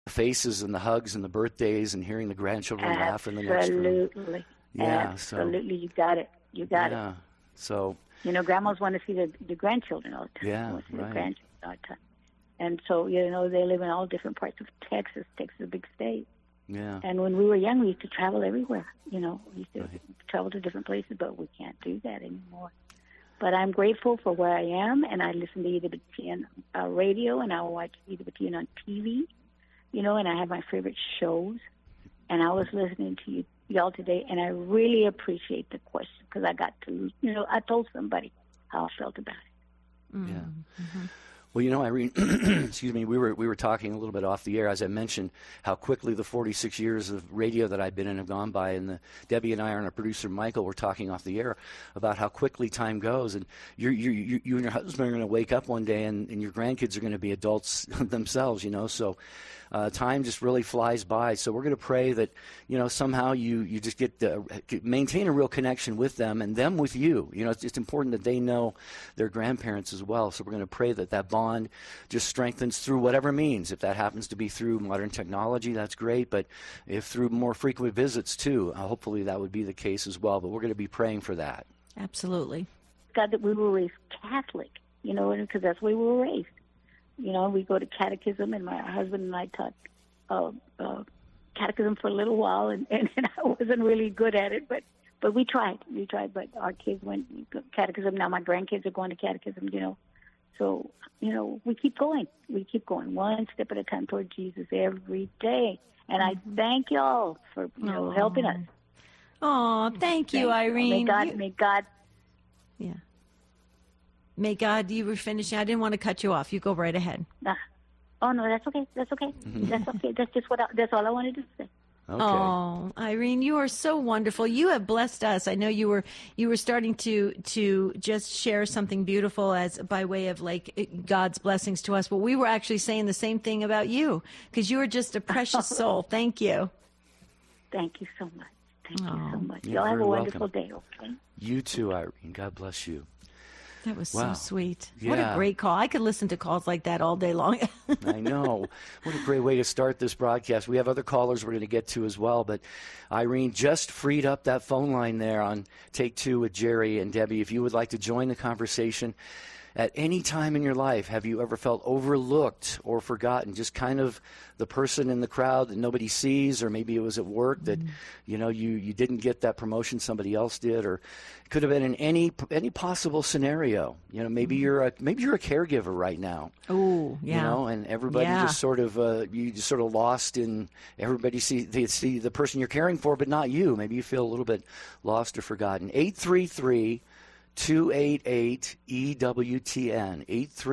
faces and the hugs and the birthdays and hearing the grandchildren laugh in the next room. Absolutely. Yeah, Absolutely. You got it. You got it. So, grandmas want to see the grandchildren all the time. Yeah, want to see right. the grandchildren all the time. And so, they live in all different parts of Texas. Texas is a big state. Yeah. And when we were young, we used to travel everywhere. We used to travel to different places, but we can't do that anymore. But I'm grateful for where I am, and I listen to EWTN radio, and I watch EWTN on TV, and I have my favorite shows. And I was listening to y'all today, and I really appreciate the question because I got to, I told somebody how I felt about it. Yeah. Mm-hmm. Well, Irene, excuse me, we were talking a little bit off the air, as I mentioned, how quickly the 46 years of radio that I've been in have gone by, and Debbie and I and our producer Michael were talking off the air about how quickly time goes, and you and your husband are going to wake up one day, and your grandkids are going to be adults themselves, so time just really flies by. So we're going to pray that, somehow you just maintain a real connection with them and them with you. It's important that they know their grandparents as well. So we're going to pray that bond just strengthens through whatever means. If that happens to be through modern technology, that's great. But if through more frequent visits too, hopefully that would be the case as well. But we're going to be praying for that. Absolutely. God, that we were raised Catholic, because that's the way we were raised. We go to catechism, and my husband and I taught catechism for a little while, and I wasn't really good at it, but we tried. But our kids went to catechism. Now my grandkids are going to catechism, So, we keep going. We keep going one step at a time toward Jesus every day. And I thank y'all for, helping us. Oh, thank you, Irene. May God. Yeah. May God, you were finishing. I didn't want to cut you off. You go right ahead. Oh, no, that's okay. That's okay. That's okay. That's all I wanted to say. Okay. Oh, Irene, you are so wonderful. You have blessed us. I know you were starting to just share something beautiful as by way of God's blessings to us. But we were actually saying the same thing about you because you are just a precious soul. Thank you. Thank you so much. Thank you so much. You're Y'all have a wonderful welcome. day, okay? You too, Irene. God bless you. That was Wow. so sweet. Yeah. What a great call. I could listen to calls like that all day long. I know. What a great way to start this broadcast. We have other callers we're going to get to as well, but Irene just freed up that phone line there on Take Two with Jerry and Debbie. If you would like to join the conversation at any time in your life, have you ever felt overlooked or forgotten? Just kind of the person in the crowd that nobody sees, or maybe it was at work that, you didn't get that promotion somebody else did, or it could have been in any possible scenario. Maybe you're a caregiver right now. Oh, yeah. And everybody just sort of you just sort of lost in everybody they see the person you're caring for, but not you. Maybe you feel a little bit lost or forgotten. 833-288-EWTN,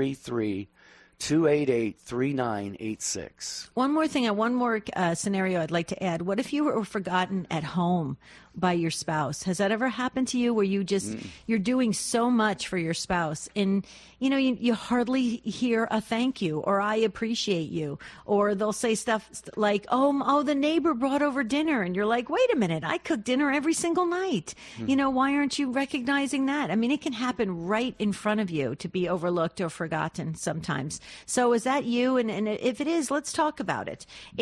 833-288-3986. One more thing, one more scenario I'd like to add. What if you were forgotten at home by your spouse? Has that ever happened to you where you just, you're doing so much for your spouse and, you hardly hear a thank you or I appreciate you, or they'll say stuff like, oh, the neighbor brought over dinner. And you're like, wait a minute, I cook dinner every single night. Why aren't you recognizing that? I mean, it can happen right in front of you to be overlooked or forgotten sometimes. So is that you? And if it is, let's talk about it.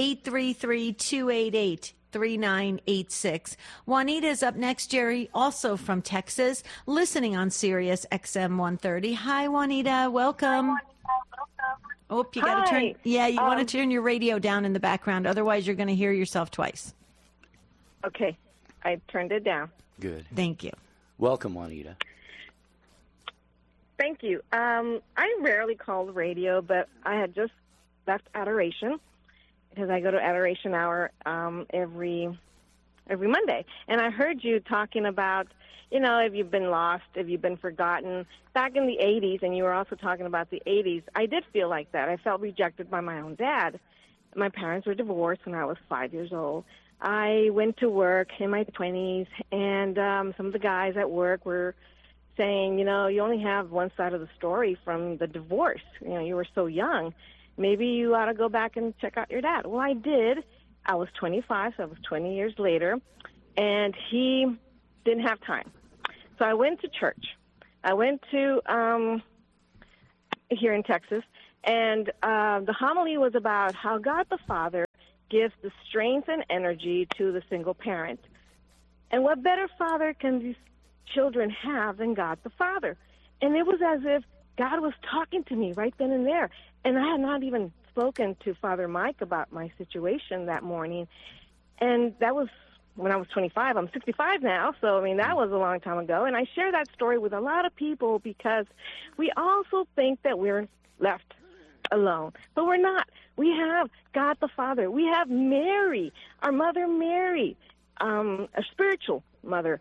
833-288-3986. Juanita is up next, Jerry, also from Texas, listening on Sirius XM 130. Hi, Juanita. Welcome. Oh, you got to turn. Yeah, you want to turn your radio down in the background. Otherwise, you're going to hear yourself twice. Okay. I turned it down. Good. Thank you. Welcome, Juanita. Thank you. I rarely call the radio, but I had just left Adoration because I go to Adoration Hour every Monday. And I heard you talking about, if you've been lost, if you've been forgotten. Back in the 80s, and you were also talking about the 80s, I did feel like that. I felt rejected by my own dad. My parents were divorced when I was 5 years old. I went to work in my 20s, and some of the guys at work were saying, you only have one side of the story from the divorce. You were so young. Maybe you ought to go back and check out your dad. Well, I did. I was 25, so it was 20 years later, and he didn't have time. So I went to church. I went to here in Texas, And the homily was about how God the Father gives the strength and energy to the single parent. And what better father can these children have than God the Father? And it was as if God was talking to me right then and there. And I had not even spoken to Father Mike about my situation that morning. And that was when I was 25. I'm 65 now, so, I mean, that was a long time ago. And I share that story with a lot of people because we also think that we're left alone. But we're not. We have God the Father. We have Mary, our Mother Mary, a spiritual mother,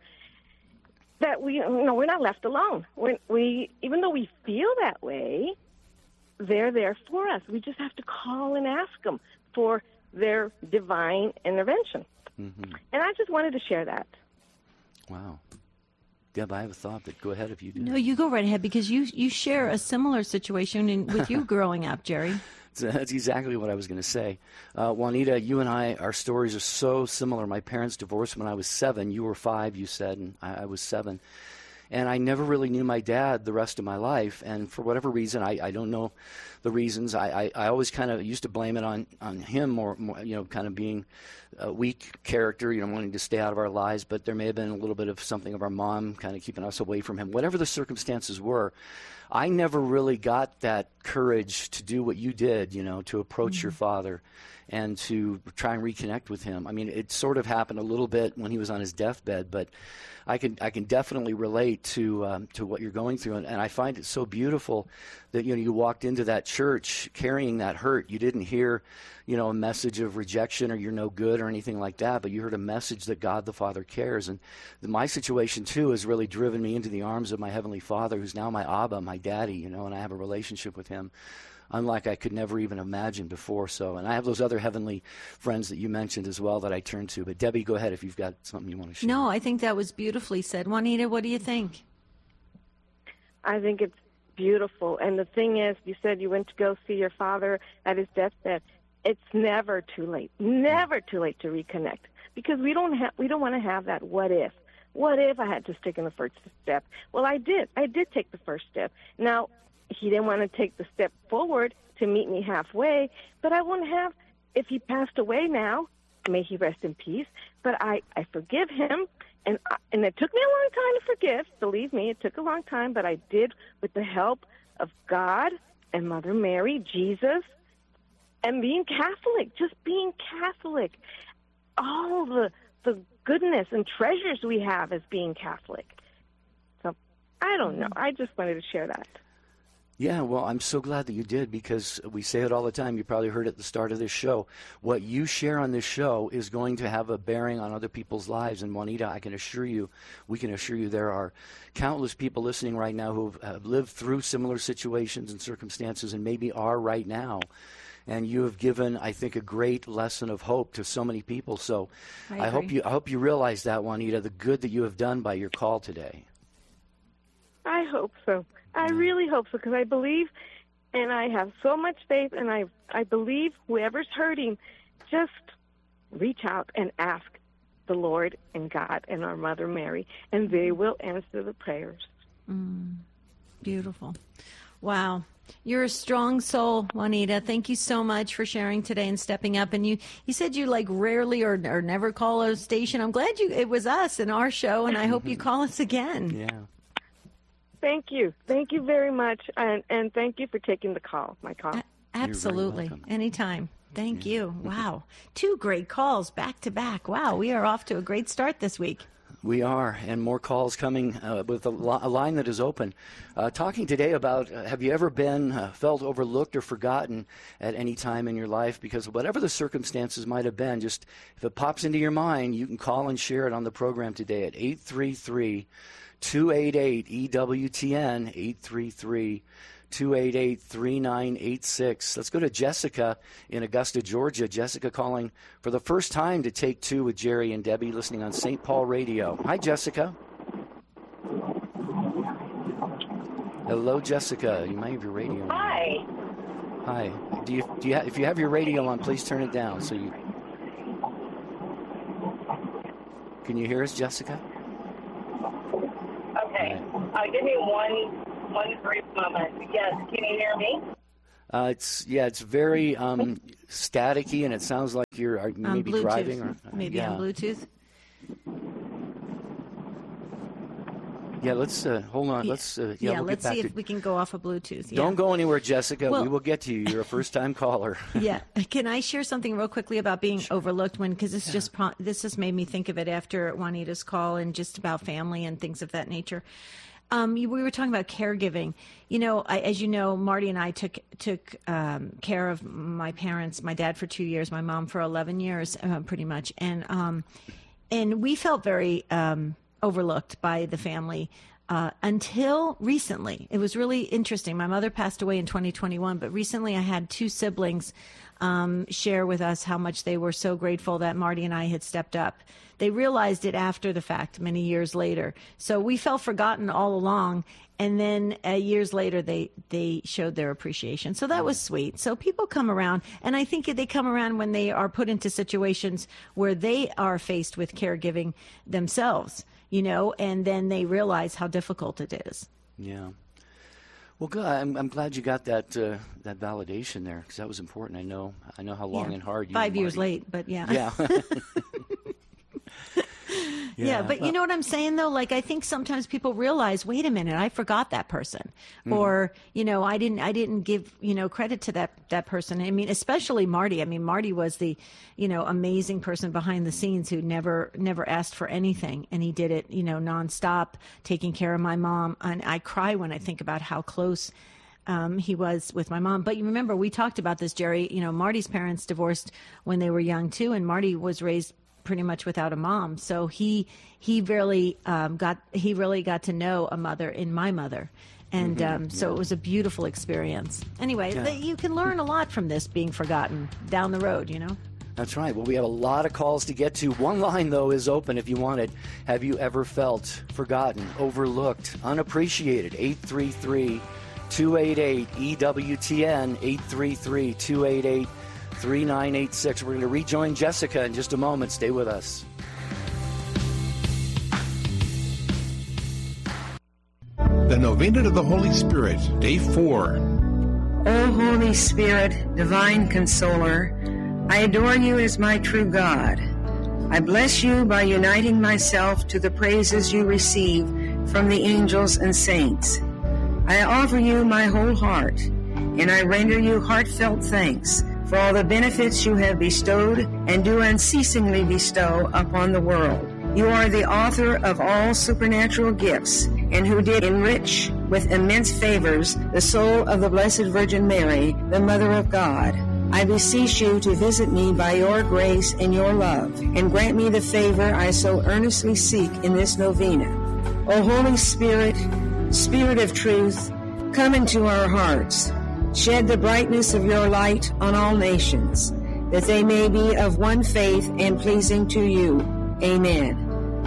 that we're not left alone. We even though we feel that way, they're there for us. We just have to call and ask them for their divine intervention. Mm-hmm. And I just wanted to share that. Wow. Deb, I have a thought, but go ahead if you do. No, you go right ahead, because you share a similar situation with you growing up, Jerry. That's exactly what I was going to say. Juanita, you and I, our stories are so similar. My parents divorced when I was 7. You were 5, you said, and I was 7. And I never really knew my dad the rest of my life. And for whatever reason, I don't know the reasons. I always kind of used to blame it on him, more, kind of being a weak character, wanting to stay out of our lives. But there may have been a little bit of something of our mom kind of keeping us away from him. Whatever the circumstances were, I never really got that courage to do what you did, to approach your father and to try and reconnect with him. I mean, it sort of happened a little bit when he was on his deathbed, but I can definitely relate to what you're going through, and I find it so beautiful that you walked into that church carrying that hurt. You didn't hear a message of rejection or you're no good or anything like that, but you heard a message that God the Father cares. And my situation too has really driven me into the arms of my Heavenly Father, who's now my Abba, my daddy, and I have a relationship with him unlike I could never even imagine before. So, and I have those other heavenly friends that you mentioned as well that I turn to. But Debbie, go ahead if you've got something you want to share. No, I think that was beautifully said. Juanita, what do you think? I think it's beautiful. And the thing is, you said you went to go see your father at his deathbed. It's never too late. Never too late to reconnect, because we don't want to have that what if. What if I had to stick in the first step? Well, I did. I did take the first step. Now, he didn't want to take the step forward to meet me halfway, but I wouldn't have, if he passed away now, may he rest in peace, but I forgive him, and it took me a long time to forgive, believe me, it took a long time, but I did with the help of God and Mother Mary, Jesus, and being Catholic, just being Catholic, all the goodness and treasures we have as being Catholic. So, I don't know, I just wanted to share that. Yeah, well, I'm so glad that you did, because we say it all the time. You probably heard it at the start of this show. What you share on this show is going to have a bearing on other people's lives. And Juanita, we can assure you there are countless people listening right now who have lived through similar situations and circumstances and maybe are right now. And you have given, I think, a great lesson of hope to so many people. So I hope you realize that, Juanita, the good that you have done by your call today. I hope so. I really hope so, because I believe, and I have so much faith, and I believe whoever's hurting, just reach out and ask the Lord and God and our Mother Mary, and they will answer the prayers. Beautiful. Wow. You're a strong soul, Juanita. Thank you so much for sharing today and stepping up. And you said you rarely or never call a station. I'm glad it was us and our show, and I hope you call us again. Yeah. Thank you. Thank you very much. And thank you for taking my call. Absolutely. Anytime. Thank you. Wow. 2 great calls back to back. Wow. We are off to a great start this week. We are, and more calls coming with a line that is open. Talking today about, have you ever been felt overlooked or forgotten at any time in your life? Because whatever the circumstances might have been, just if it pops into your mind, you can call and share it on the program today at 833-288-EWTN, 833-288-3986. Let's go to Jessica in Augusta, Georgia. Jessica calling for the first time to Take Two with Jerry and Debbie, listening on St. Paul Radio. Hi, Jessica. Hello, Jessica. You might have your radio on. Hi. Hi. If you have your radio on, please turn it down. Can you hear us, Jessica? Okay. Give me one brief moment. Yes, can you hear me? It's very staticky, and it sounds like you're maybe Bluetooth. driving or Maybe on Bluetooth. Yeah, let's hold on. Let's we'll let's get back see to... if we can go off of Bluetooth. Yeah. Don't go anywhere, Jessica. Well- We will get to you. You're a first-time caller. Yeah. Can I share something real quickly about being overlooked? Because this just made me think of it after Juanita's call and just about family and things of that nature. We were talking about caregiving. As you know, Marty and I took care of my parents, my dad for 2 years, my mom for 11 years, pretty much, and we felt very overlooked by the family until recently. It was really interesting. My mother passed away in 2021, but recently I had two siblings share with us how much they were so grateful that Marty and I had stepped up. They realized it after the fact, many years later. So we felt forgotten all along, and then years later they showed their appreciation. So that was sweet. So people come around, and I think they come around when they are put into situations where they are faced with caregiving themselves, and then they realize how difficult it is. Yeah. Well, good. I'm glad you got that validation there, because that was important. I know how long and hard you. 5 years late, but yeah. Yeah. Yeah, but you know what I'm saying, though? Like, I think sometimes people realize, wait a minute, I forgot that person. Or, I didn't give, credit to that person. I mean, especially Marty. I mean, Marty was the, amazing person behind the scenes who never asked for anything. And he did it, nonstop, taking care of my mom. And I cry when I think about how close he was with my mom. But you remember, we talked about this, Jerry. Marty's parents divorced when they were young, too. And Marty was raised pretty much without a mom, so he really got to know a mother in my mother, and so it was a beautiful experience. Anyway, you can learn a lot from this being forgotten down the road. That's right. Well, we have a lot of calls to get to. One line, though, is open if you want it. Have you ever felt forgotten, overlooked, unappreciated? 833-288-EWTN, 833-288-3986. We're going to rejoin Jessica in just a moment. Stay with us. The Novena to the Holy Spirit, Day 4. O Holy Spirit, Divine Consoler, I adore you as my true God. I bless you by uniting myself to the praises you receive from the angels and saints. I offer you my whole heart, and I render you heartfelt thanks for all the benefits you have bestowed and do unceasingly bestow upon the world. You are the author of all supernatural gifts, and who did enrich with immense favors the soul of the Blessed Virgin Mary, the Mother of God. I beseech you to visit me by your grace and your love, and grant me the favor I so earnestly seek in this novena. O Holy Spirit, Spirit of truth, come into our hearts. Shed the brightness of your light on all nations, that they may be of one faith and pleasing to you. Amen.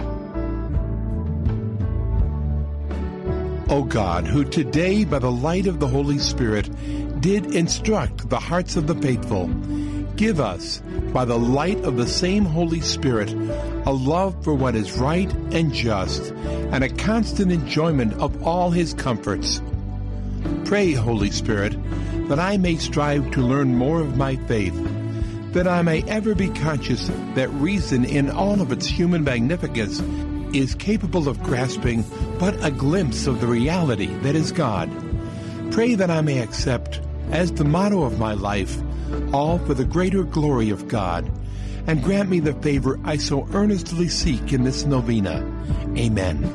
O God, who today by the light of the Holy Spirit did instruct the hearts of the faithful, give us, by the light of the same Holy Spirit, a love for what is right and just, and a constant enjoyment of all his comforts. Pray, Holy Spirit, that I may strive to learn more of my faith, that I may ever be conscious that reason in all of its human magnificence is capable of grasping but a glimpse of the reality that is God. Pray that I may accept, as the motto of my life, all for the greater glory of God, and grant me the favor I so earnestly seek in this novena. Amen.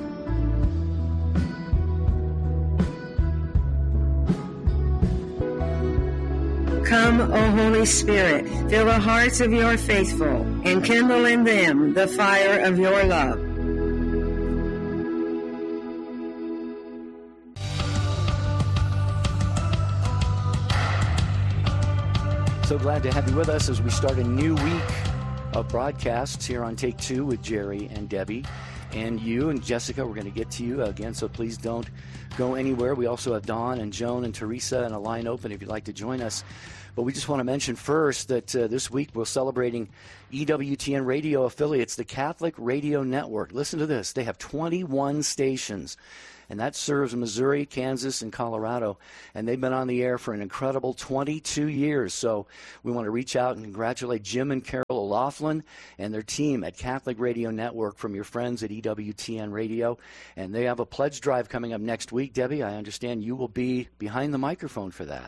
Come, O Holy Spirit, fill the hearts of your faithful, and kindle in them the fire of your love. So glad to have you with us as we start a new week of broadcasts here on Take Two with Jerry and Debbie. and you and Jessica, we're going to get to you again, so please don't go anywhere. We also have Dawn and Joan and Teresa and a line open if you'd like to join us. But we just want to mention first that this week we're celebrating EWTN radio affiliates, the Catholic Radio Network. Listen to this. They have 21 stations, and that serves Missouri, Kansas, and Colorado. And they've been on the air for an incredible 22 years. So we want to reach out and congratulate Jim and Carol O'Loughlin and their team at Catholic Radio Network from your friends at EWTN Radio. And they have a pledge drive coming up next week. Debbie, I understand you will be behind the microphone for that.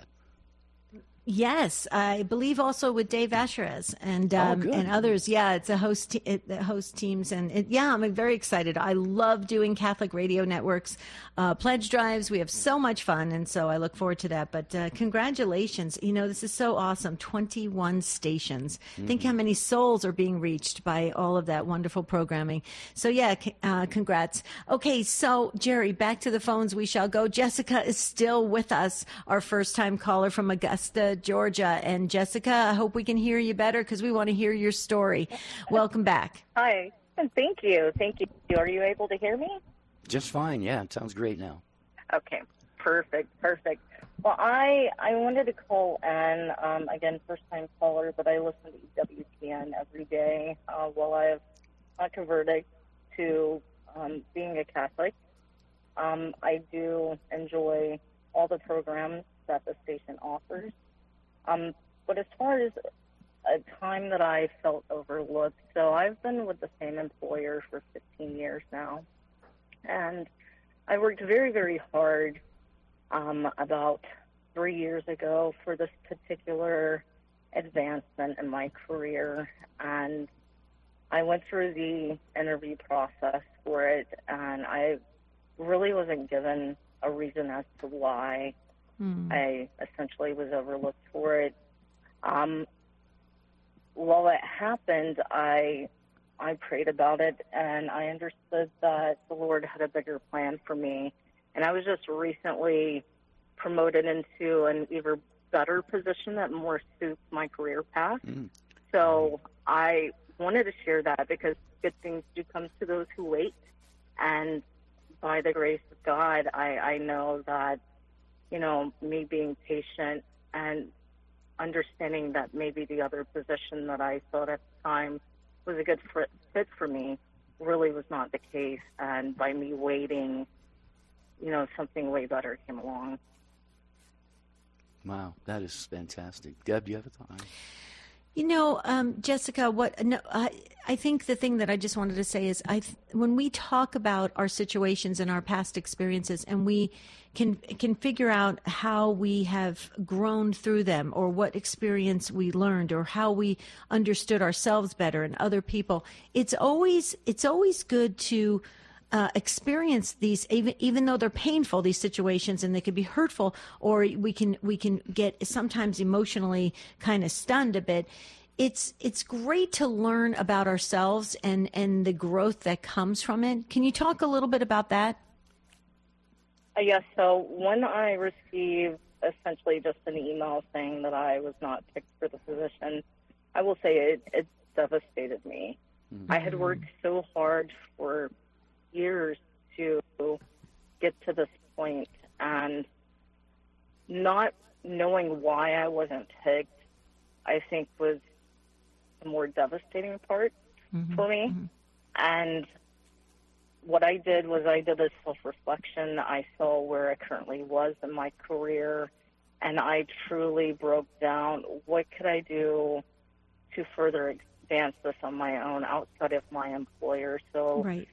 Yes, I believe also with Dave Asherez and others. Yeah, it's a host teams, and I'm very excited. I love doing Catholic Radio Network's pledge drives. We have so much fun, and so I look forward to that. But congratulations! This is so awesome. 21 stations. Mm-hmm. Think how many souls are being reached by all of that wonderful programming. So congrats. Okay, so Jerry, back to the phones we shall go. Jessica is still with us, our first-time caller from Augusta, Georgia. And Jessica, I hope we can hear you better because we want to hear your story. Welcome back. Hi, and thank you. Are you able to hear me? Just fine. Yeah, it sounds great now. Okay, perfect. Well, I wanted to call in, again, first-time caller, but I listen to EWTN every day while I've not converted to being a Catholic. I do enjoy all the programs that the station offers. But as far as a time that I felt overlooked, so I've been with the same employer for 15 years now, and I worked very, very hard about 3 years ago for this particular advancement in my career, and I went through the interview process for it, and I really wasn't given a reason as to why I essentially was overlooked for it. While it happened, I prayed about it, and I understood that the Lord had a bigger plan for me. And I was just recently promoted into an even better position that more suits my career path. So I wanted to share that because good things do come to those who wait. And by the grace of God, I know that me being patient and understanding that maybe the other position that I thought at the time was a good fit for me really was not the case. And by me waiting, something way better came along. Wow, that is fantastic. Deb, do you have a thought? Jessica, I think the thing that I just wanted to say is when we talk about our situations and our past experiences and we can figure out how we have grown through them or what experience we learned or how we understood ourselves better and other people, it's always good to experience these, even though they're painful, these situations, and they could be hurtful, or we can get sometimes emotionally kind of stunned a bit. It's great to learn about ourselves and the growth that comes from it. Can you talk a little bit about that? Yes. So when I received essentially just an email saying that I was not picked for the position, I will say it devastated me. Mm-hmm. I had worked so hard for years to get to this point, and not knowing why I wasn't picked, I think, was the more devastating part for me. Mm-hmm. And what I did was I did a self-reflection. I saw where I currently was in my career, and I truly broke down what could I do to further advance this on my own outside of my employer. So, right.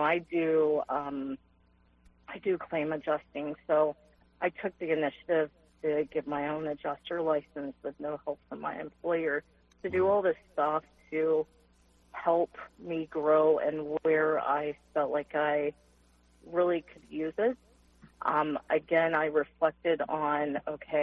I do claim adjusting. So I took the initiative to get my own adjuster license with no help from my employer, to do all this stuff to help me grow and where I felt like I really could use it. Again, I reflected on,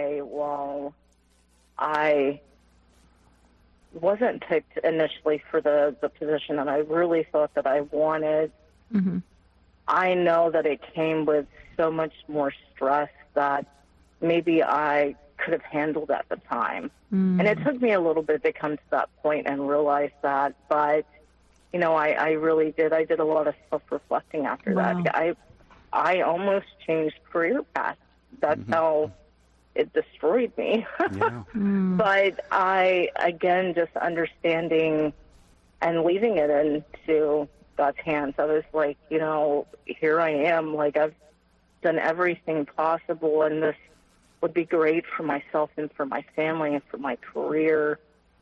I wasn't picked initially for the position that I really thought that I wanted. Mm-hmm. I know that it came with so much more stress that maybe I could have handled at the time. Mm. And it took me a little bit to come to that point and realize that. But I really did. I did a lot of self-reflecting after Wow. that. I almost changed career paths. That's how it destroyed me. Yeah. But I, again, just understanding and leaving it into God's hands. I was like, here I am. Like, I've done everything possible, and this would be great for myself and for my family and for my career.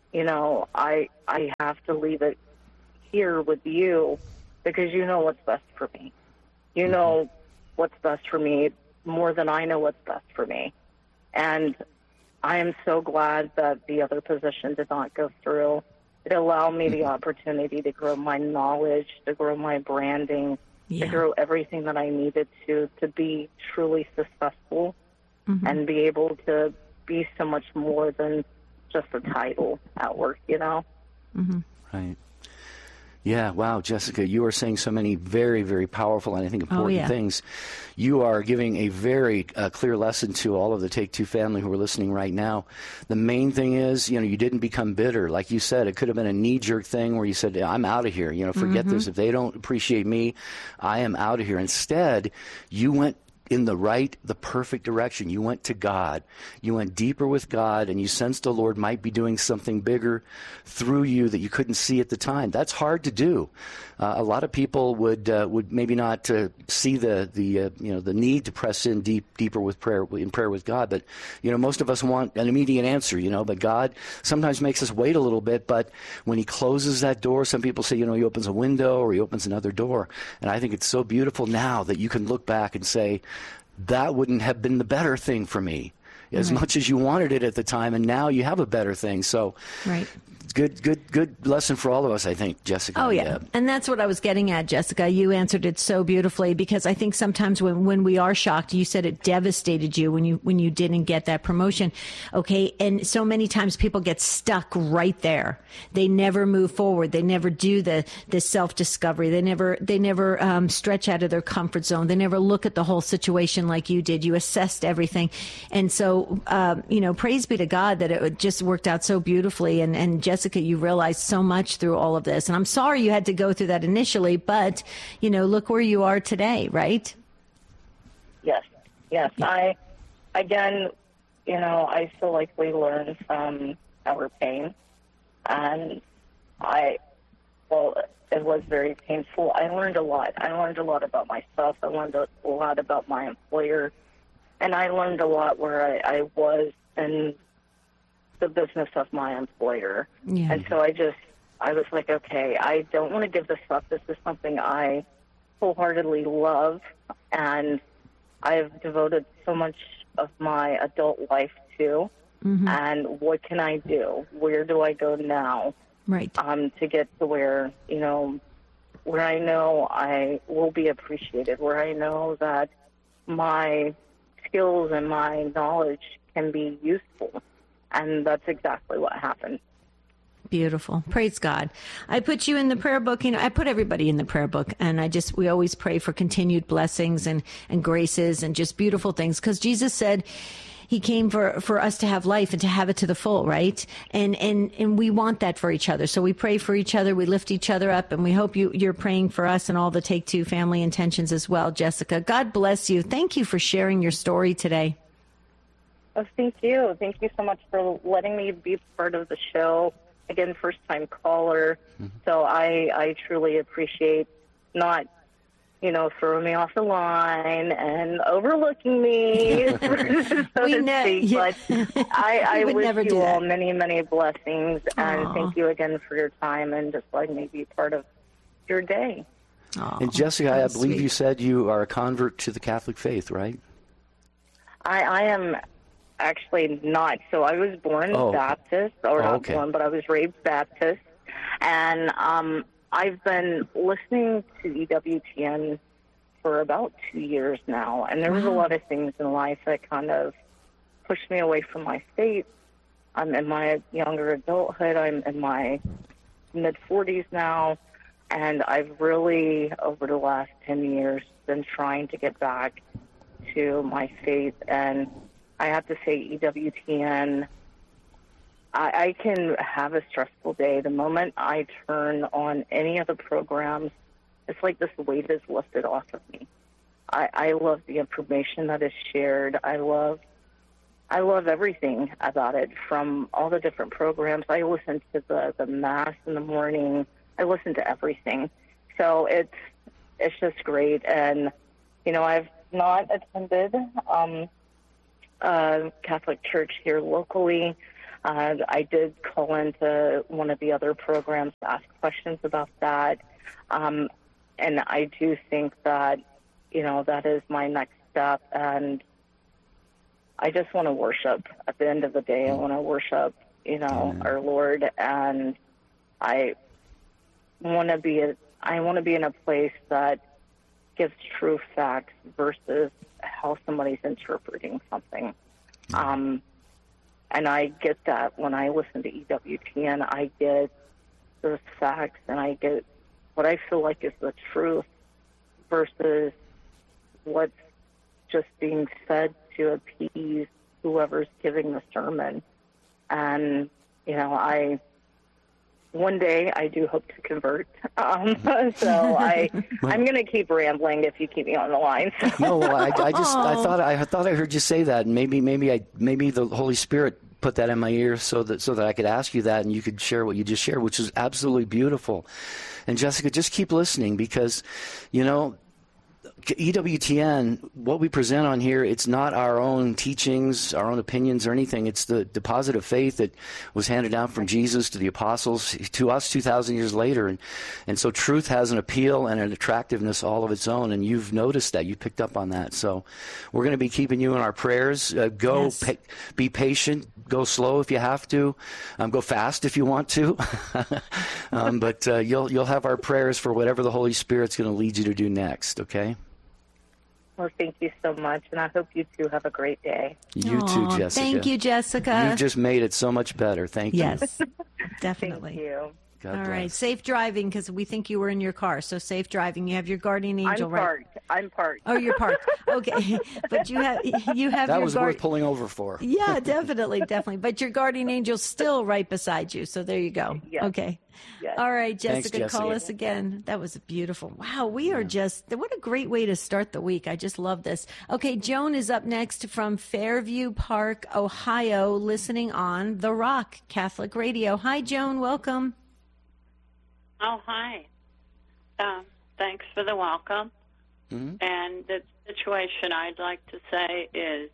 I have to leave it here with you because you know what's best for me. You know what's best for me more than I know what's best for me. And I am so glad that the other position did not go through. It allowed me the opportunity to grow my knowledge, to grow my branding, to grow everything that I needed to be truly successful and be able to be so much more than just a title at work, Right. Yeah, wow, Jessica, you are saying so many very, very powerful and I think important things. You are giving a very clear lesson to all of the Take Two family who are listening right now. The main thing is, you didn't become bitter. Like you said, it could have been a knee-jerk thing where you said, I'm out of here. Forget this. If they don't appreciate me, I am out of here. Instead, you went in the perfect direction. You went to God. You went deeper with God, and you sensed the Lord might be doing something bigger through you that you couldn't see at the time. That's hard to do. A lot of people would maybe not see the need to press in deeper with prayer with God. But most of us want an immediate answer. But God sometimes makes us wait a little bit. But when He closes that door, some people say He opens a window or He opens another door. And I think it's so beautiful now that you can look back and say, that wouldn't have been the better thing for me as much as you wanted it at the time, and now you have a better thing. So good lesson for all of us, I think, Jessica. Oh, yeah. And that's what I was getting at, Jessica. You answered it so beautifully, because I think sometimes when we are shocked, you said it devastated you when you didn't get that promotion. Okay. And so many times people get stuck right there. They never move forward. They never do the self-discovery. They never stretch out of their comfort zone. They never look at the whole situation like you did. You assessed everything. And so, praise be to God that it just worked out so beautifully. And Jessica, you realized so much through all of this. And I'm sorry you had to go through that initially, but, look where you are today, right? Yes. Yeah. I feel like we learn from our pain. And it was very painful. I learned a lot. I learned a lot about myself. I learned a lot about my employer. And I learned a lot where I was in the business of my employer. Yeah. And so I was like, okay, I don't want to give this up. This is something I wholeheartedly love, and I've devoted so much of my adult life to. And what can I do? Where do I go now? Right. To get to where I know I will be appreciated, where I know that my skills and my knowledge can be useful. And that's exactly what happened. Beautiful. Praise God. I put you in the prayer book. I put everybody in the prayer book, and we always pray for continued blessings and graces and just beautiful things, because Jesus said He came for us to have life and to have it to the full, right? And we want that for each other. So we pray for each other. We lift each other up, and we hope you're praying for us and all the Take Two family intentions as well, Jessica. God bless you. Thank you for sharing your story today. Oh, thank you. Thank you so much for letting me be part of the show. Again, first-time caller. So I truly appreciate not, throwing me off the line and overlooking me, so to speak. But I wish you all many, many blessings. And thank you again for your time and just letting me be part of your day. And Jessica, I believe you said you are a convert to the Catholic faith, right? I am actually not. So I was born Baptist, or not born, but I was raised Baptist. And I've been listening to EWTN for about 2 years now. And there was a lot of things in life that kind of pushed me away from my faith. I'm in my younger adulthood. I'm in my mid-40s now. And I've really, over the last 10 years, been trying to get back to my faith. And I have to say, EWTN, I can have a stressful day. The moment I turn on any of the programs, it's like this weight is lifted off of me. I love the information that is shared. I love everything about it, from all the different programs. I listen to the Mass in the morning. I listen to everything. So it's just great. And, I've not attended Catholic Church here locally. I did call into one of the other programs to ask questions about that. And I do think that, that is my next step. And I just want to worship. At the end of the day, I want to worship, our Lord. And I want to be in a place that gives true facts versus how somebody's interpreting something. And I get that when I listen to EWTN. I get those facts, and I get what I feel like is the truth versus what's just being said to appease whoever's giving the sermon. And, one day I do hope to convert. So I'm going to keep rambling if you keep me on the line. So. No, I thought I heard you say that, and maybe the Holy Spirit put that in my ear so that I could ask you that, and you could share what you just shared, which is absolutely beautiful. And Jessica, just keep listening, because, EWTN, what we present on here, it's not our own teachings, our own opinions or anything. It's the deposit of faith that was handed down from Jesus to the apostles to us 2,000 years later. And so truth has an appeal and an attractiveness all of its own. And you've noticed that. You picked up on that. So we're going to be keeping you in our prayers. Be patient. Go slow if you have to. Go fast if you want to. But you'll have our prayers for whatever the Holy Spirit's going to lead you to do next, okay? Well, thank you so much, and I hope you two have a great day. You too, Jessica. Thank you, Jessica. You just made it so much better. Thank you. Yes, definitely. Thank you. God All bless. right, safe driving, because we think you were in your car. So safe driving. You have your guardian angel, right? I'm parked. Oh, you're parked. Okay, but you have That your was worth pulling over for. Yeah, definitely. But your guardian angel's still right beside you. So there you go. Yes. Okay. Yes. All right, Jessica, Thanks, call Jessica. us again. That was beautiful. Wow, we are what a great way to start the week. I just love this. Okay, Joan is up next from Fairview Park, Ohio, listening on The Rock Catholic Radio. Hi, Joan. Welcome. Oh, hi. Thanks for the welcome. Mm-hmm. And the situation I'd like to say is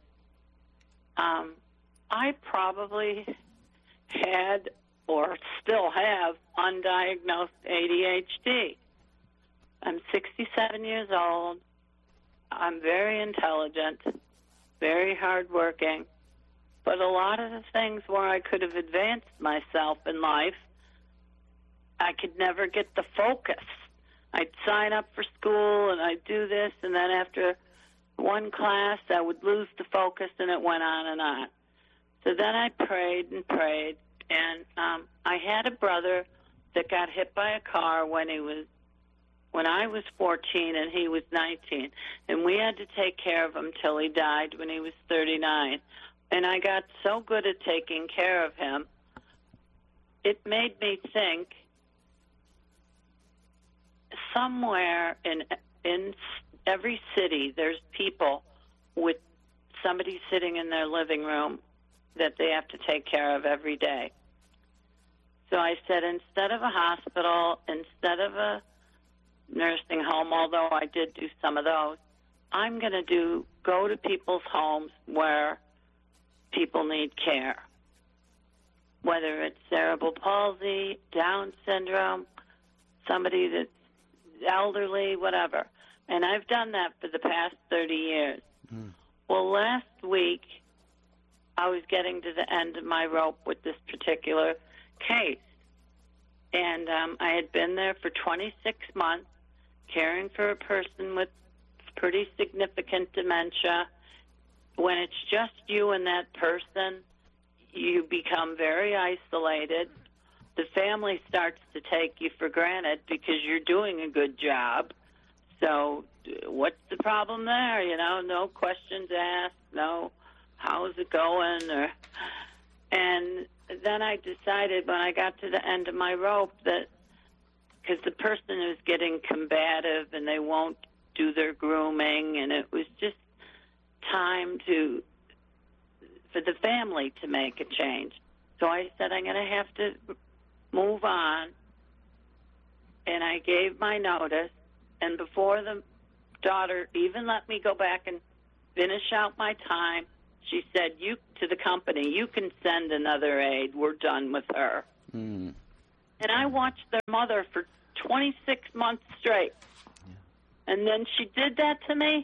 I probably had or still have undiagnosed ADHD. I'm 67 years old. I'm very intelligent, very hardworking, but a lot of the things where I could have advanced myself in life, I could never get the focus. I'd sign up for school and I'd do this, and then after one class I would lose the focus, and it went on and on. So then I prayed and prayed, and I had a brother that got hit by a car when I was 14 and he was 19, and we had to take care of him till he died when he was 39. And I got so good at taking care of him, it made me think somewhere in every city there's people with somebody sitting in their living room that they have to take care of every day. So I said, instead of a hospital, instead of a nursing home, although I did do some of those, I'm going to go to people's homes where people need care, whether it's cerebral palsy, Down syndrome, somebody that's elderly, whatever. And I've done that for the past 30 years. Well, last week, I was getting to the end of my rope with this particular case. And I had been there for 26 months, caring for a person with pretty significant dementia. When it's just you and that person, you become very isolated. The family starts to take you for granted because you're doing a good job. So what's the problem there? You know, no questions asked, no how's it going? And then I decided when I got to the end of my rope that, because the person is getting combative and they won't do their grooming, and it was just time for the family to make a change. So I said, I'm going to have to move on, and I gave my notice, and before the daughter even let me go back and finish out my time, she said, to the company, you can send another aide. We're done with her. Mm. And I watched their mother for 26 months straight. Yeah. And then she did that to me.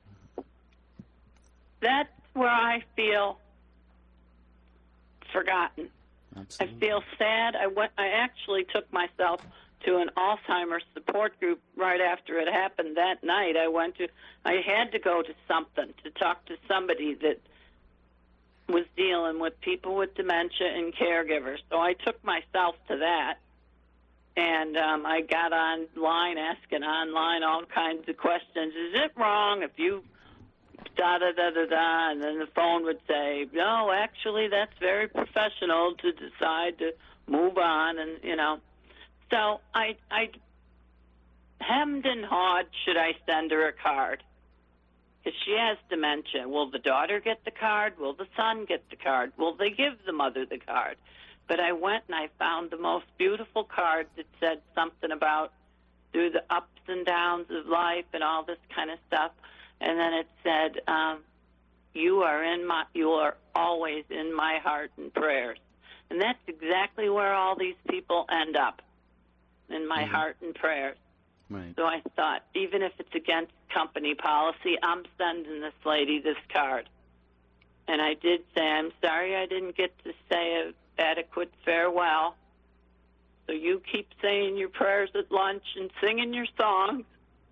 That's where I feel forgotten. Absolutely. I feel sad. I actually took myself to an Alzheimer's support group right after it happened that night. I had to go to something to talk to somebody that was dealing with people with dementia and caregivers. So I took myself to that, and I got online, asking online all kinds of questions. Is it wrong if you da-da-da-da-da, and then the phone would say, no, actually, that's very professional to decide to move on, and, So I hemmed and hawed, should I send her a card? Because she has dementia. Will the daughter get the card? Will the son get the card? Will they give the mother the card? But I went and I found the most beautiful card that said something about through the ups and downs of life and all this kind of stuff. And then it said, you are always in my heart and prayers. And that's exactly where all these people end up, in my heart and prayers. Right. So I thought, even if it's against company policy, I'm sending this lady this card. And I did say, I'm sorry I didn't get to say an adequate farewell. So you keep saying your prayers at lunch and singing your songs,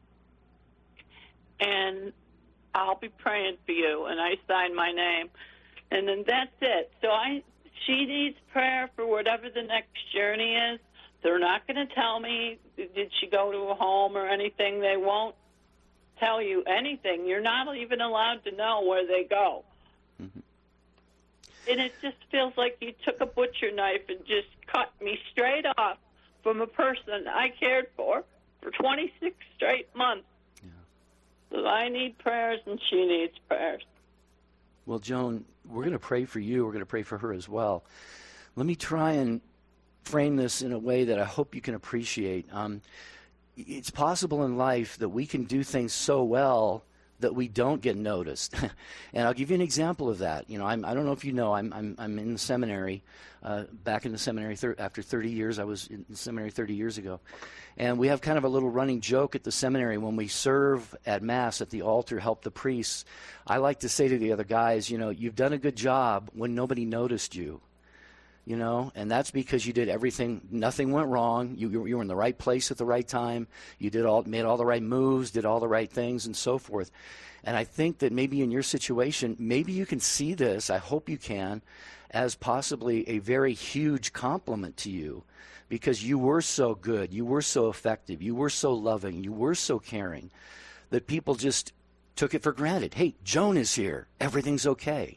and I'll be praying for you. And I signed my name. And then that's it. So she needs prayer for whatever the next journey is. They're not going to tell me, did she go to a home or anything. They won't tell you anything. You're not even allowed to know where they go. Mm-hmm. And it just feels like you took a butcher knife and just cut me straight off from a person I cared for 26 straight months. Yeah. So I need prayers and she needs prayers. Well, Joan, we're going to pray for you. We're going to pray for her as well. Let me try and frame this in a way that I hope you can appreciate. It's possible in life that we can do things so well that we don't get noticed. And I'll give you an example of that. I don't know if you know, I'm in the seminary, back in the seminary after 30 years. I was in the seminary 30 years ago. And we have kind of a little running joke at the seminary when we serve at Mass at the altar, help the priests. I like to say to the other guys, you've done a good job when nobody noticed you. And that's because you did everything. Nothing went wrong. You were in the right place at the right time. You made all the right moves, did all the right things, and so forth. And I think that maybe in your situation, maybe you can see this, I hope you can, as possibly a very huge compliment to you, because you were so good, you were so effective, you were so loving, you were so caring, that people just took it for granted. Hey, Joan is here. Everything's okay.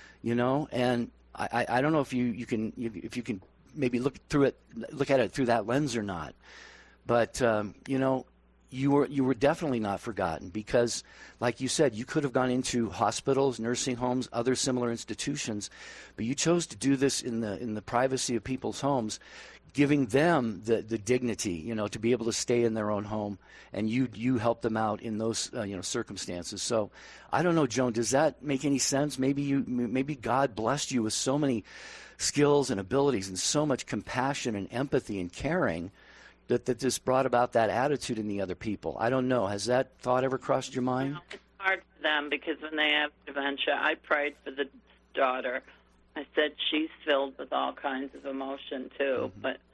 And I don't know if you can maybe look at it through that lens or not, but you were definitely not forgotten, because, like you said, you could have gone into hospitals, nursing homes, other similar institutions, but you chose to do this in the privacy of people's homes, giving them the dignity, to be able to stay in their own home, and you help them out in those circumstances. So I don't know, Joan, does that make any sense? Maybe God blessed you with so many skills and abilities and so much compassion and empathy and caring that this brought about that attitude in the other people. I don't know. Has that thought ever crossed your mind? It's hard for them, because when they have dementia, I prayed for the daughter. I said she's filled with all kinds of emotion too, mm-hmm. But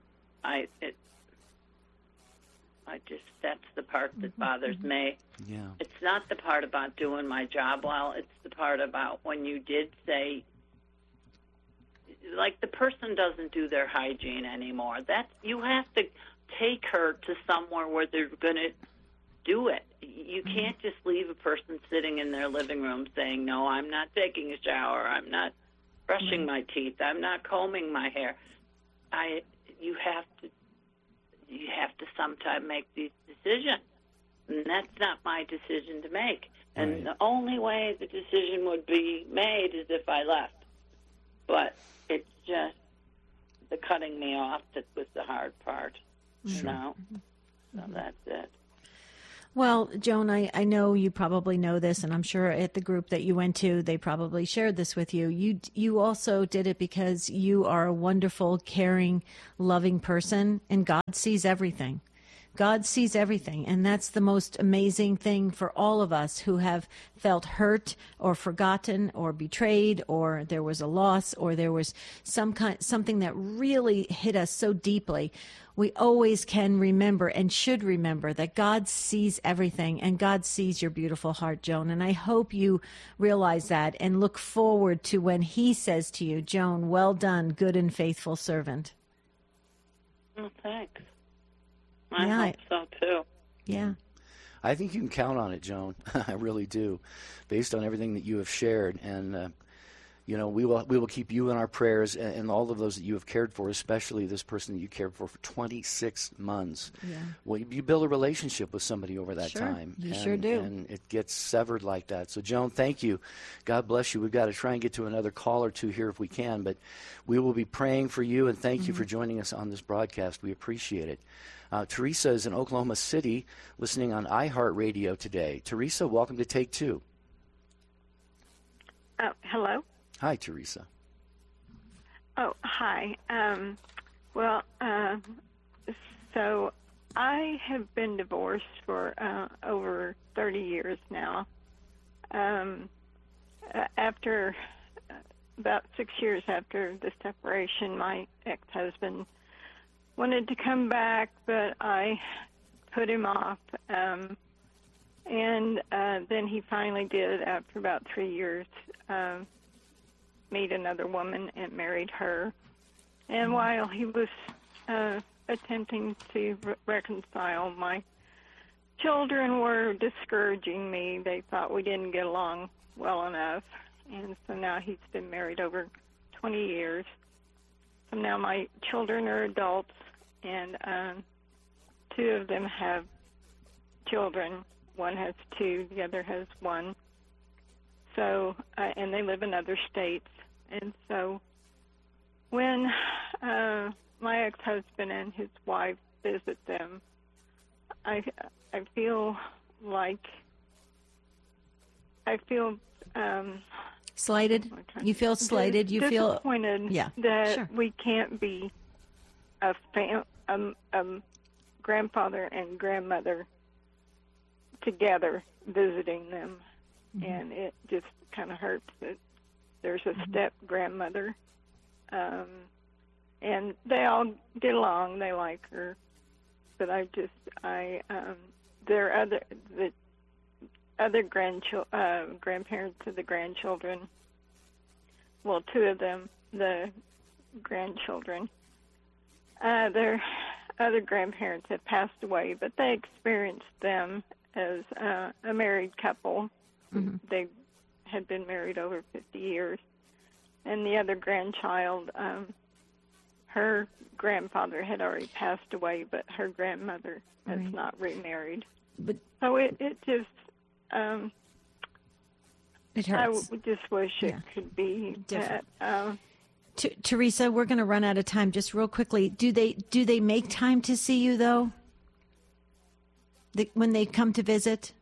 that's the part that bothers me. Yeah. It's not the part about doing my job well. It's the part about when you did say, like, the person doesn't do their hygiene anymore. You have to take her to somewhere where they're going to do it. You can't just leave a person sitting in their living room saying, no, I'm not taking a shower, I'm not brushing my teeth. I'm not combing my hair. You have to sometime make these decisions. And that's not my decision to make. And the only way the decision would be made is if I left. But it's just the cutting me off that was the hard part, you know? So that's it. Well, Joan, I know you probably know this, and I'm sure at the group that you went to, they probably shared this with you. You also did it because you are a wonderful, caring, loving person, and God sees everything. God sees everything, and that's the most amazing thing for all of us who have felt hurt or forgotten or betrayed, or there was a loss, or there was something that really hit us so deeply. We always can remember and should remember that God sees everything, and God sees your beautiful heart, Joan. And I hope you realize that and look forward to when He says to you, Joan, well done, good and faithful servant. Oh, thanks. I hope so, too. Yeah. I think you can count on it, Joan. I really do, based on everything that you have shared. And, we will keep you in our prayers and all of those that you have cared for, especially this person that you cared for 26 months. Yeah. Well, you build a relationship with somebody over that time. You sure do. And it gets severed like that. So, Joan, thank you. God bless you. We've got to try and get to another call or two here if we can, but we will be praying for you, and thank you for joining us on this broadcast. We appreciate it. Teresa is in Oklahoma City listening on iHeartRadio today. Teresa, welcome to Take Two. Hello? Hi, Teresa. Oh, hi. So I have been divorced for over 30 years now. After about 6 years after the separation, my ex-husband wanted to come back, but I put him off. And then he finally did, after about 3 years, meet another woman and married her. And while he was attempting to reconcile, my children were discouraging me. They thought we didn't get along well enough. And so now he's been married over 20 years. So now my children are adults, and 2 of them have children. One has 2, the other has 1. So, and they live in other states. And so when my ex-husband and his wife visit them, I feel like, slighted? You feel slighted? You feel disappointed that we can't be a grandfather and grandmother together visiting them. And it just kind of hurts that there's a step-grandmother. And they all get along. They like her. But there are the other grandparents of the grandchildren. Well, 2 of them, the grandchildren. Their other grandparents have passed away, but they experienced them as a married couple. They had been married over 50 years. And the other grandchild, her grandfather had already passed away, but her grandmother has not remarried. So it just... it hurts. I just wish it could be different. Teresa, we're going to run out of time. Just real quickly, do they make time to see you, though? When they come to visit?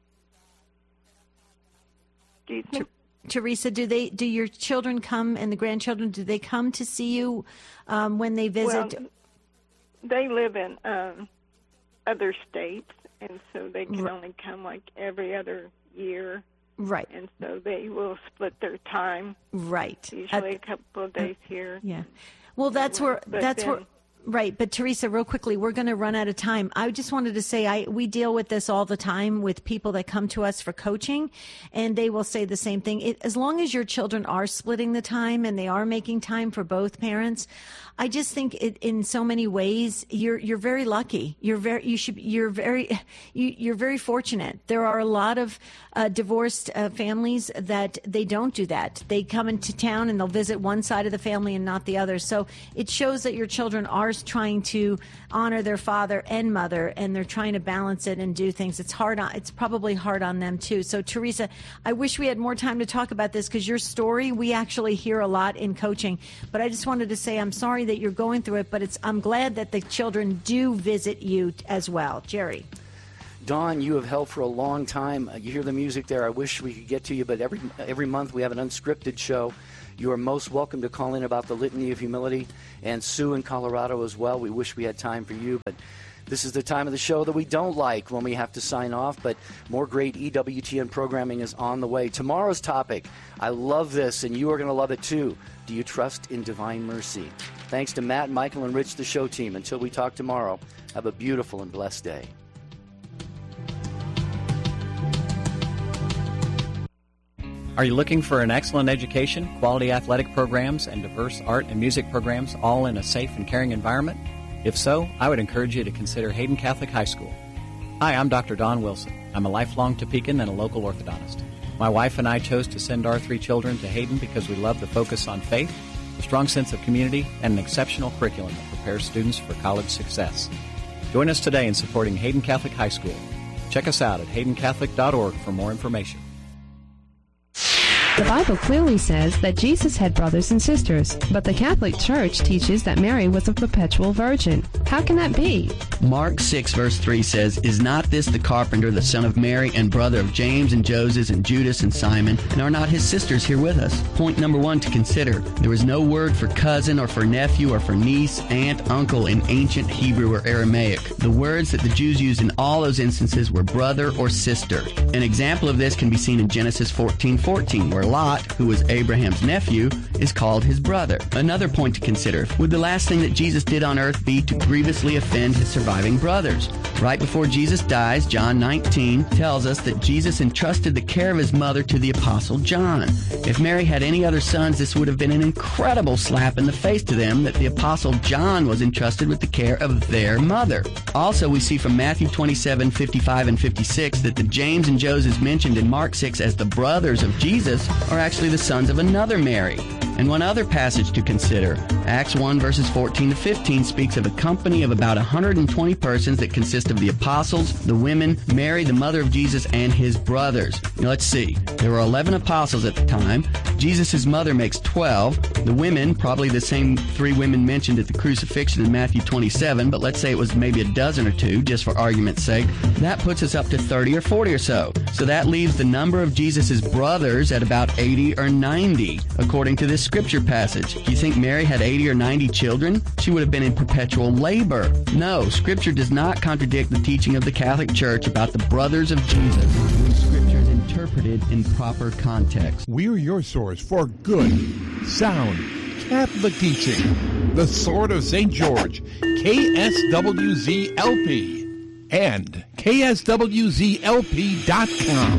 Teresa, do your children come, and the grandchildren, do they come to see you when they visit? Well, they live in other states, and so they can only come like every other year. Right. And so they will split their time. Right. Usually a couple of days here. Yeah. Well, that's where Right. But Teresa, real quickly, we're going to run out of time. I just wanted to say we deal with this all the time with people that come to us for coaching, and they will say the same thing. As long as your children are splitting the time and they are making time for both parents, I just think in so many ways you're very lucky. You're very fortunate. There are a lot of divorced families that they don't do that. They come into town and they'll visit one side of the family and not the other. So it shows that your children are trying to honor their father and mother, and they're trying to balance it and do things. It's probably hard on them too. So Teresa, I wish we had more time to talk about this, because your story we actually hear a lot in coaching. But I just wanted to say I'm sorry that you're going through it, but I'm glad that the children do visit you as well. Jerry. Dawn, you have helped for a long time. You hear the music there. I wish we could get to you, but every month we have an unscripted show. You are most welcome to call in about the Litany of Humility, and Sue in Colorado as well. We wish we had time for you, but this is the time of the show that we don't like, when we have to sign off, but more great EWTN programming is on the way. Tomorrow's topic, I love this, and you are going to love it too. Do you trust in divine mercy? Thanks to Matt, Michael, and Rich, the show team. Until we talk tomorrow, have a beautiful and blessed day. Are you looking for an excellent education, quality athletic programs, and diverse art and music programs, all in a safe and caring environment? If so, I would encourage you to consider Hayden Catholic High School. Hi, I'm Dr. Don Wilson. I'm a lifelong Topeka and a local orthodontist. My wife and I chose to send our 3 children to Hayden because we love the focus on faith, a strong sense of community, and an exceptional curriculum that prepares students for college success. Join us today in supporting Hayden Catholic High School. Check us out at haydencatholic.org for more information. The Bible clearly says that Jesus had brothers and sisters, but the Catholic Church teaches that Mary was a perpetual virgin. How can that be? Mark 6 verse 3 says, "Is not this the carpenter, the son of Mary, and brother of James and Joses and Judas and Simon? And are not his sisters here with us?" Point number 1 to consider. There was no word for cousin or for nephew or for niece, aunt, uncle in ancient Hebrew or Aramaic. The words that the Jews used in all those instances were brother or sister. An example of this can be seen in Genesis 14:14, where Lot, who was Abraham's nephew, is called his brother. Another point to consider, would the last thing that Jesus did on earth be to grievously offend his surviving brothers? Right before Jesus dies, John 19 tells us that Jesus entrusted the care of his mother to the Apostle John. If Mary had any other sons, this would have been an incredible slap in the face to them that the Apostle John was entrusted with the care of their mother. Also, we see from Matthew 27:55 and 56 that the James and Joses mentioned in Mark 6 as the brothers of Jesus are actually the sons of another Mary. And one other passage to consider, Acts 1 verses 14 to 15 speaks of a company of about 120 persons that consist of the apostles, the women, Mary, the mother of Jesus, and his brothers. Now, let's see. There were 11 apostles at the time. Jesus' mother makes 12. The women, probably the same 3 women mentioned at the crucifixion in Matthew 27, but let's say it was maybe a dozen or 2, just for argument's sake. That puts us up to 30 or 40 or so. So that leaves the number of Jesus' brothers at about 80 or 90, according to this scripture passage. Do you think Mary had 80 or 90 children? She would have been in perpetual labor. No, Scripture does not contradict the teaching of the Catholic Church about the brothers of Jesus when Scripture is interpreted in proper context. We're your source for good, sound Catholic teaching. The Sword of St. George, KSWZ-LP, and KSWZLP.com.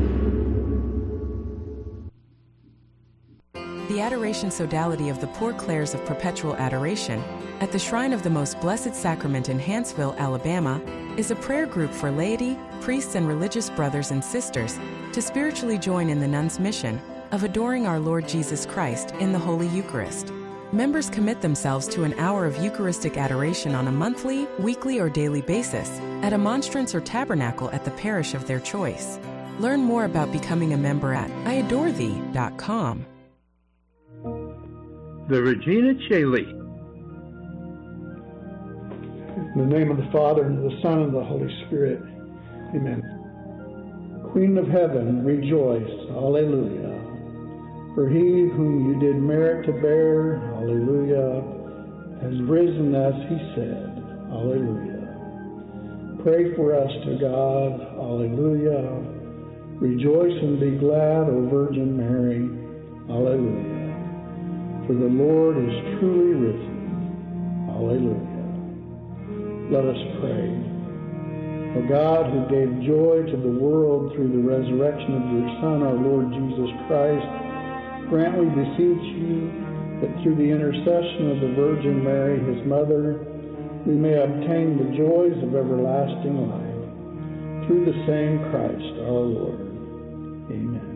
The Adoration Sodality of the Poor Clares of Perpetual Adoration at the Shrine of the Most Blessed Sacrament in Hanceville, Alabama, is a prayer group for laity, priests, and religious brothers and sisters to spiritually join in the nuns' mission of adoring our Lord Jesus Christ in the Holy Eucharist. Members commit themselves to an hour of Eucharistic adoration on a monthly, weekly, or daily basis at a monstrance or tabernacle at the parish of their choice. Learn more about becoming a member at iadorethee.com. The Regina Caeli. In the name of the Father, and of the Son, and of the Holy Spirit. Amen. Queen of heaven, rejoice. Alleluia. For he whom you did merit to bear, alleluia, has risen as he said. Alleluia. Pray for us to God. Alleluia. Rejoice and be glad, O Virgin Mary. Alleluia. For the Lord is truly risen. Alleluia. Let us pray. O God, who gave joy to the world through the resurrection of your Son, our Lord Jesus Christ, grant, we beseech you, that through the intercession of the Virgin Mary, his mother, we may obtain the joys of everlasting life. Through the same Christ our Lord. Amen.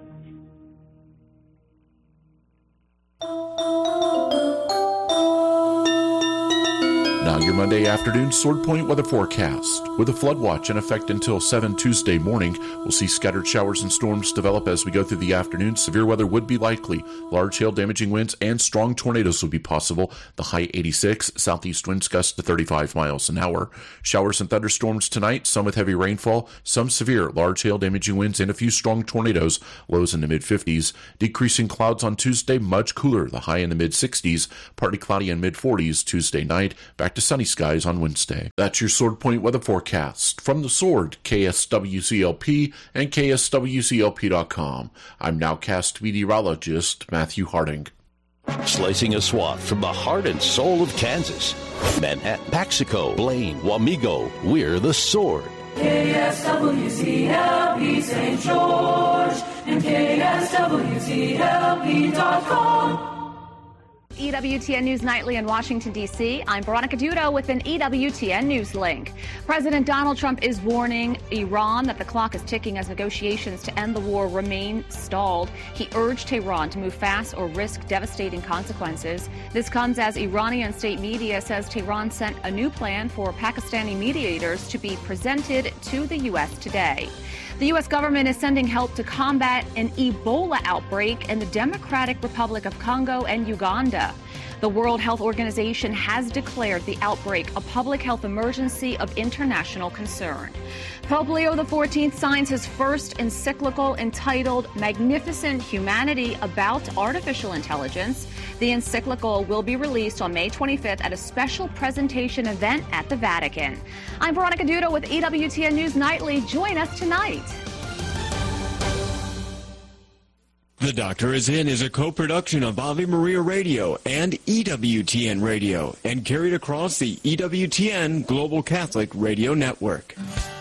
Now your Monday afternoon Sword Point weather forecast. With a flood watch in effect until 7 Tuesday morning, we'll see scattered showers and storms develop as we go through the afternoon. Severe weather would be likely. Large hail damaging winds and strong tornadoes would be possible. The high 86, southeast winds gusts to 35 miles an hour. Showers and thunderstorms tonight, some with heavy rainfall, some severe large hail damaging winds, and a few strong tornadoes. Lows in the mid-50s. Decreasing clouds on Tuesday, much cooler. The high in the mid-60s, partly cloudy and mid-40s Tuesday night. Back to sunny skies on Wednesday. That's your Sword Point weather forecast. From the Sword, KSWCLP and KSWCLP.com. I'm nowcast meteorologist Matthew Harding. Slicing a swath from the heart and soul of Kansas. Manhattan, Paxico, Blaine, Wamego. We're the Sword. KSWCLP St. George and KSWCLP.com. EWTN News Nightly in Washington, D.C. I'm Veronica Dudo with an EWTN News link. President Donald Trump is warning Iran that the clock is ticking as negotiations to end the war remain stalled. He urged Tehran to move fast or risk devastating consequences. This comes as Iranian state media says Tehran sent a new plan for Pakistani mediators to be presented to the U.S. today. The U.S. government is sending help to combat an Ebola outbreak in the Democratic Republic of Congo and Uganda. The World Health Organization has declared the outbreak a public health emergency of international concern. Pope Leo XIV signs his first encyclical entitled Magnificent Humanity about artificial intelligence. The encyclical will be released on May 25th at a special presentation event at the Vatican. I'm Veronica Dudo with EWTN News Nightly. Join us tonight. The Doctor Is In is a co-production of Ave Maria Radio and EWTN Radio and carried across the EWTN Global Catholic Radio Network.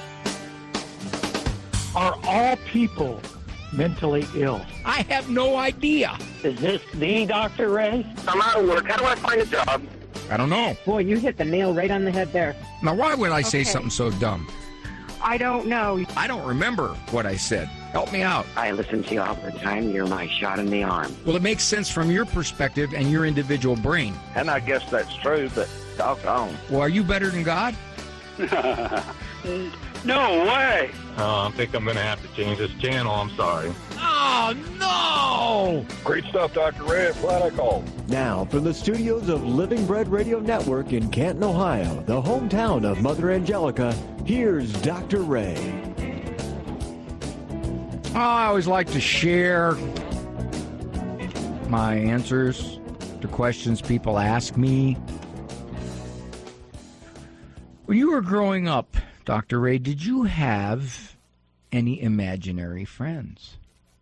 Are all people mentally ill? I have no idea. Is this the Dr. Ray? I'm out of work. How do I find a job? I don't know. Boy, you hit the nail right on the head there. Now, why would I say something so dumb? I don't know. I don't remember what I said. Help me out. I listen to you all the time. You're my shot in the arm. Well, it makes sense from your perspective and your individual brain. And I guess that's true, but doggone. Well, are you better than God? No way. I think I'm going to have to change this channel. I'm sorry. Oh, no! Great stuff, Dr. Ray. Glad I called. Now, from the studios of Living Bread Radio Network in Canton, Ohio, the hometown of Mother Angelica, here's Dr. Ray. I always like to share my answers to questions people ask me. When you were growing up, Dr. Ray, did you have any imaginary friends?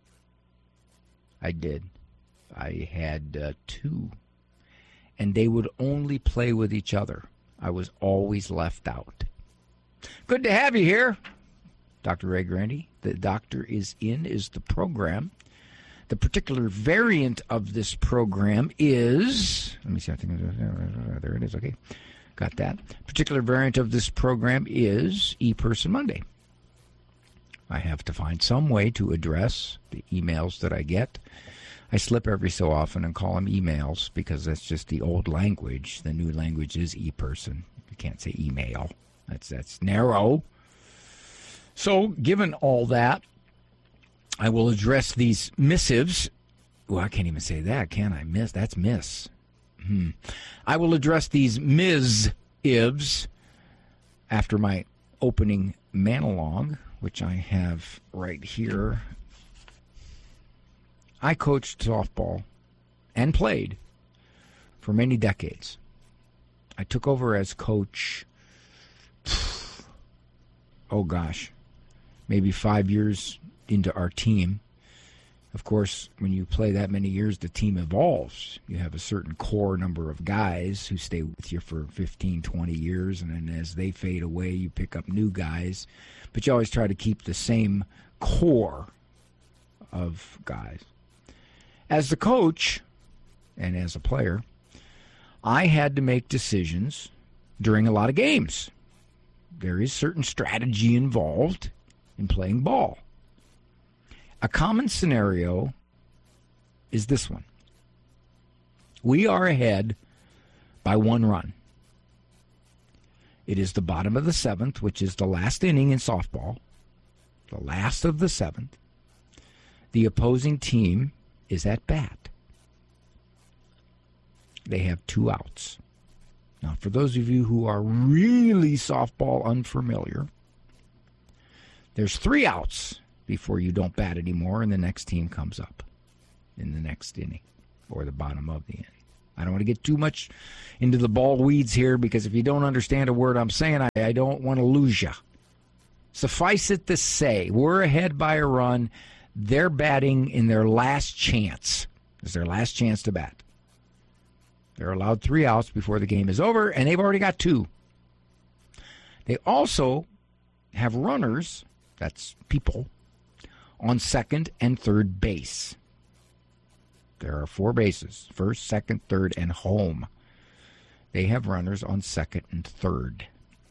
I did. I had two. And they would only play with each other. I was always left out. Good to have you here, Dr. Ray Grandy. The Doctor Is In is the program. The particular variant of this program is, let me see, I think, there it is, okay. Got that. Particular variant of this program is E-Person Monday. I have to find some way to address the emails that I get. I slip every so often and call them emails because that's just the old language. The new language is E-Person. You can't say email. That's narrow. So, given all that, I will address these missives. Oh, I can't even say that, can I? That's miss. I will address these Ms-ives after my opening monologue, which I have right here. I coached softball and played for many decades. I took over as coach, maybe 5 years into our team. Of course, when you play that many years, the team evolves. You have a certain core number of guys who stay with you for 15, 20 years, and then as they fade away, you pick up new guys. But you always try to keep the same core of guys. As the coach and as a player, I had to make decisions during a lot of games. There is certain strategy involved in playing ball. A common scenario is this one. We are ahead by 1 run. It is the bottom of the 7th, which is the last inning in softball, the last of the 7th. The opposing team is at bat. They have 2 outs. Now, for those of you who are really softball unfamiliar, there's 3 outs before you don't bat anymore and the next team comes up in the next inning or the bottom of the inning. I don't want to get too much into the ball weeds here because if you don't understand a word I'm saying, I don't want to lose you. Suffice it to say, we're ahead by a run. They're batting in their last chance. It's their last chance to bat. They're allowed 3 outs before the game is over, and they've already got 2. They also have runners, that's people, on second and third base. There are 4 bases, first, second, third, and home. They have runners on second and third.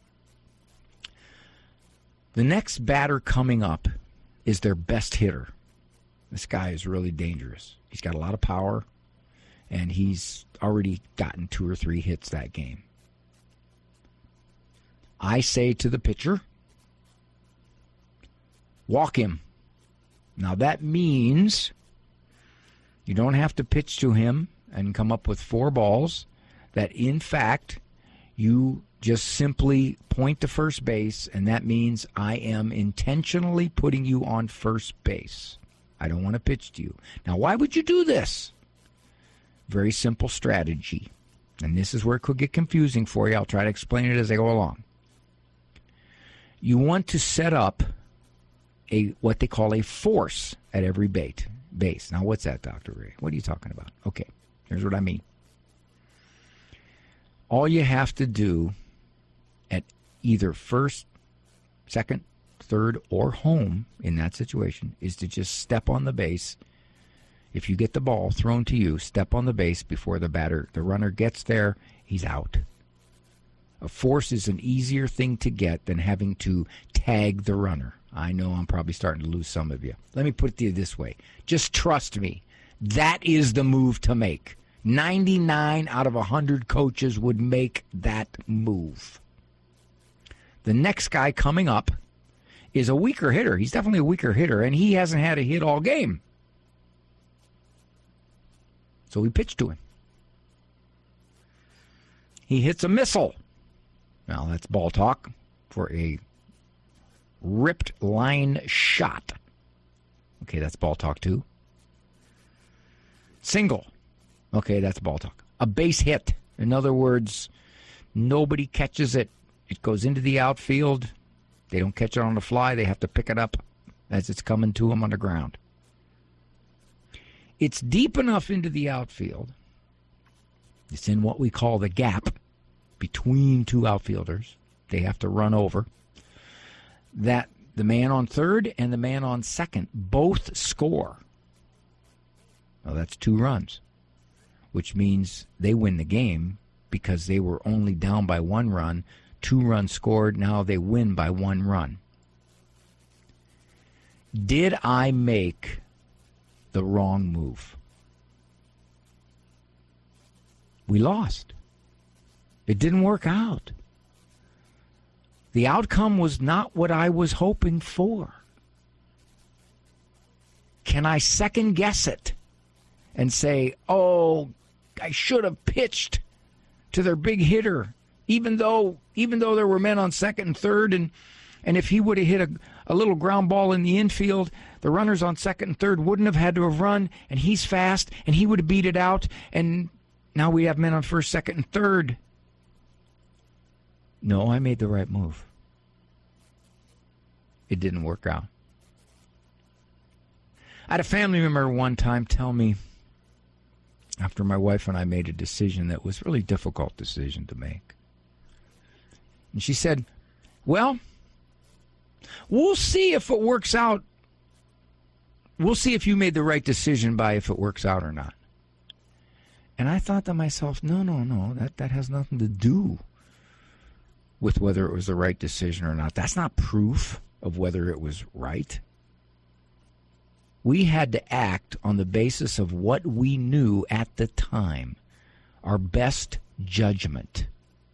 The next batter coming up is their best hitter. This guy is really dangerous. He's got a lot of power, and he's already gotten 2 or 3 hits that game. I say to the pitcher, walk him. Now that means you don't have to pitch to him and come up with 4 balls. That in fact, you just simply point to first base, and that means I am intentionally putting you on first base. I don't want to pitch to you. Now, why would you do this? Very simple strategy. And this is where it could get confusing for you. I'll try to explain it as I go along. You want to set up what they call a force at every base. Now, what's that, Dr. Ray? What are you talking about? Okay, here's what I mean. All you have to do at either first, second, third, or home in that situation is to just step on the base. If you get the ball thrown to you, step on the base before the runner gets there, he's out. A force is an easier thing to get than having to tag the runner. I know I'm probably starting to lose some of you. Let me put it this way. Just trust me. That is the move to make. 99 out of 100 coaches would make that move. The next guy coming up is a weaker hitter. He's definitely a weaker hitter, and he hasn't had a hit all game. So we pitch to him. He hits a missile. Now, that's ball talk for a ripped line shot. Okay, that's ball talk too. Single. Okay, that's ball talk. A base hit. In other words, nobody catches it. It goes into the outfield. They don't catch it on the fly. They have to pick it up as it's coming to them on the ground. It's deep enough into the outfield. It's in what we call the gap between 2 outfielders. They have to run over. That the man on third and the man on second both score. Now that's 2 runs, which means they win the game because they were only down by 1 run. 2 runs scored. Now they win by 1 run. Did I make the wrong move? We lost. It didn't work out. The outcome was not what I was hoping for. Can I second guess it and say, oh, I should have pitched to their big hitter, even though there were men on second and third, and if he would have hit a little ground ball in the infield, the runners on second and third wouldn't have had to have run, and he's fast, and he would have beat it out, and now we have men on first, second, and third. No, I made the right move. It didn't work out. I had a family member one time tell me, after my wife and I made a decision that was a really difficult decision to make. And she said, well, we'll see if it works out. We'll see if you made the right decision by if it works out or not. And I thought to myself, no, that has nothing to do with whether it was the right decision or not. That's not proof of whether it was right. We had to act on the basis of what we knew at the time, our best judgment.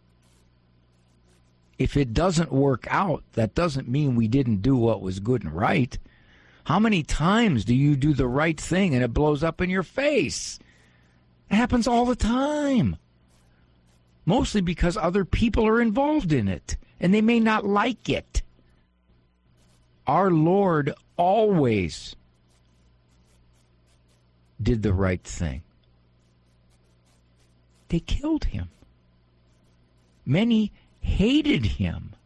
If it doesn't work out, that doesn't mean we didn't do what was good and right. How many times do you do the right thing and it blows up in your face? It happens all the time. Mostly because other people are involved in it, and they may not like it. Our Lord always did the right thing. They killed him. Many hated him.